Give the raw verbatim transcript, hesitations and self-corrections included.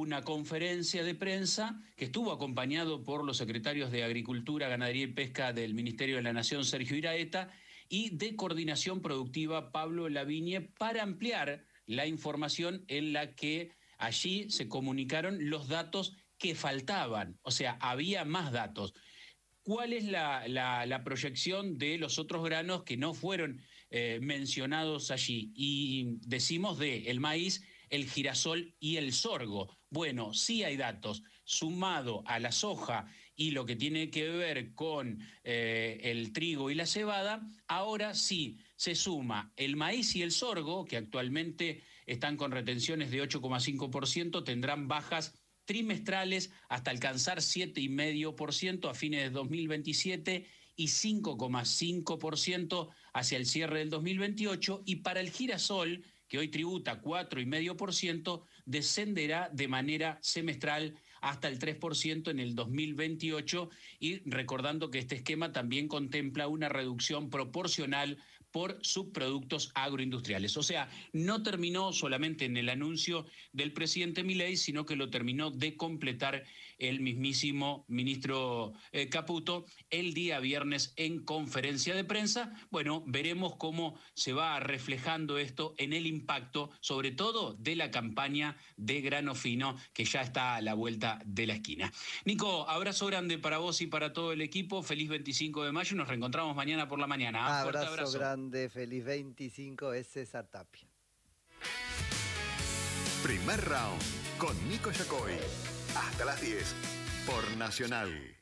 una conferencia de prensa que estuvo acompañado por los secretarios de Agricultura, Ganadería y Pesca del Ministerio de la Nación, Sergio Iraeta, y de Coordinación Productiva, Pablo Lavigne, para ampliar la información en la que allí se comunicaron los datos que faltaban, o sea, había más datos. ¿Cuál es la, la, la proyección de los otros granos que no fueron eh, mencionados allí? Y decimos de el maíz, el girasol y el sorgo. Bueno, sí hay datos. Sumado a la soja y lo que tiene que ver con eh, el trigo y la cebada, ahora sí se suma el maíz y el sorgo, que actualmente están con retenciones de ocho coma cinco por ciento, tendrán bajas trimestrales hasta alcanzar siete coma cinco por ciento a fines de dos mil veintisiete y cinco coma cinco por ciento hacia el cierre del dos mil veintiocho, y para el girasol, que hoy tributa cuatro coma cinco por ciento, descenderá de manera semestral hasta el tres por ciento en el dos mil veintiocho, y recordando que este esquema también contempla una reducción proporcional por subproductos agroindustriales. O sea, no terminó solamente en el anuncio del presidente Milei, sino que lo terminó de completar el mismísimo ministro eh, Caputo el día viernes en conferencia de prensa. Bueno, veremos cómo se va reflejando esto en el impacto, sobre todo de la campaña de grano fino, que ya está a la vuelta de la esquina. Nico, abrazo grande para vos y para todo el equipo. Feliz veinticinco de mayo y nos reencontramos mañana por la mañana. Abrazo, Fuerte abrazo grande, feliz veinticinco, es César Tapia. Primer round con Nico Yacoy. Hasta las diez por Nacional.